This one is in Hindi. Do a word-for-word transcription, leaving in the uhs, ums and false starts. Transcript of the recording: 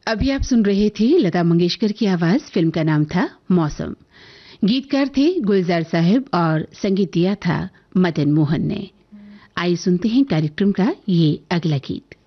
अभी आप सुन रहे थे लता मंगेशकर की आवाज। फिल्म का नाम था मौसम। गीतकार थे गुलजार साहब और संगीत दिया था मदन मोहन ने। आइए सुनते हैं कार्यक्रम का ये अगला गीत।